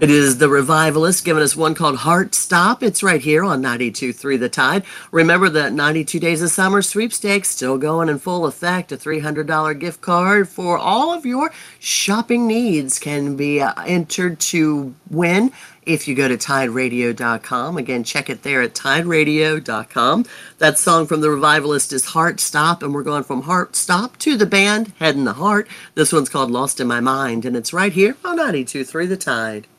It is the Revivalist giving us one called Heart Stop. It's right here on 92.3 The Tide. Remember that 92 Days of Summer sweepstakes still going in full effect. A $300 gift card for all of your shopping needs can be entered to win if you go to TideRadio.com. Again, check it there at TideRadio.com. That song from the Revivalist is Heart Stop, and we're going from Heart Stop to the band Head in the Heart. This one's called Lost in My Mind, and it's right here on 92.3 The Tide.